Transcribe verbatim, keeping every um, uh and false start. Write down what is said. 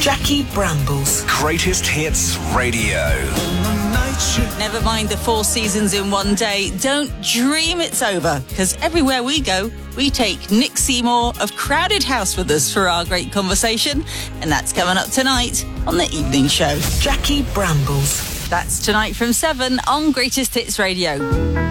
Jackie Brambles. Greatest Hits Radio. Never mind the four seasons in one day. Don't dream it's over, because everywhere we go, we take Nick Seymour of Crowded House with us for our great conversation. And that's coming up tonight on The Evening Show. Jackie Brambles. That's tonight from seven on Greatest Hits Radio.